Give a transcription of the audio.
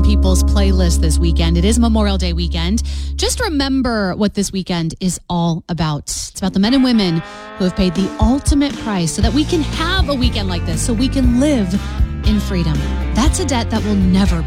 people's playlist this weekend. It is Memorial Day weekend. Just remember what this weekend is all about. It's about the men and women who have paid the ultimate price so that we can have a weekend like this, so we can live in freedom. That's a debt that will never be